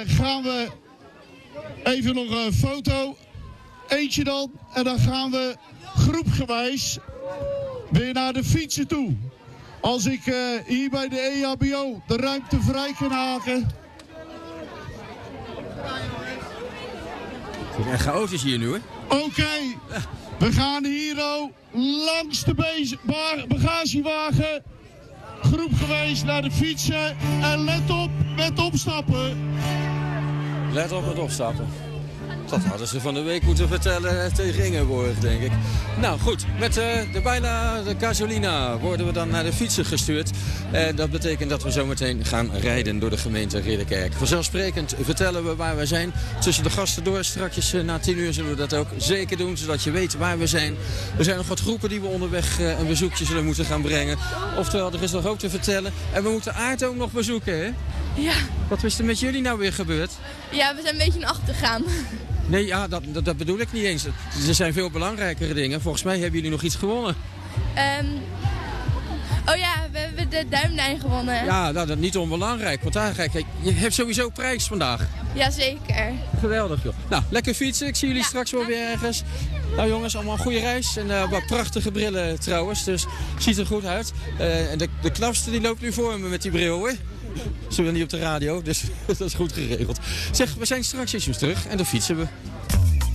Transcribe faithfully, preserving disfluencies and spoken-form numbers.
gaan we even nog een foto. Eentje dan. En dan gaan we groepgewijs weer naar de fietsen toe. Als ik uh, hier bij de E H B O de ruimte vrij kan haken. Het is echt chaotisch hier nu, hè? Oké, okay. We gaan hier oh, langs de bagagewagen. Groepgewijs naar de fietsen. En let op met opstappen. Let op met opstappen. Dat hadden ze van de week moeten vertellen tegen Ingeborg, denk ik. Nou goed, met uh, de bijna de gasolina worden we dan naar de fietsen gestuurd. En dat betekent dat we zometeen gaan rijden door de gemeente Ridderkerk. Vanzelfsprekend vertellen we waar we zijn. Tussen de gasten door, strakjes uh, na tien uur zullen we dat ook zeker doen. Zodat je weet waar we zijn. Er zijn nog wat groepen die we onderweg uh, een bezoekje zullen moeten gaan brengen. Oftewel, er is nog ook te vertellen. En we moeten Aart ook nog bezoeken, hè? Ja. Wat is er met jullie nou weer gebeurd? Ja, we zijn een beetje naar achter gegaan. Nee, ja, dat, dat, dat bedoel ik niet eens. Er zijn veel belangrijkere dingen. Volgens mij hebben jullie nog iets gewonnen. Um, oh ja, we hebben de duimlijn gewonnen. Ja, nou, dat is niet onbelangrijk. Want daar, kijk, je hebt sowieso prijs vandaag. Jazeker. Geweldig, joh. Nou, lekker fietsen. Ik zie jullie ja, straks wel weer ergens. Nou jongens, allemaal een goede reis. En uh, wat prachtige brillen trouwens. Dus ziet er goed uit. Uh, en de, de knapste die loopt nu voor me met die bril, hoor. Zullen we niet op de radio, dus dat is goed geregeld. Zeg, we zijn straks eens terug en dan fietsen we.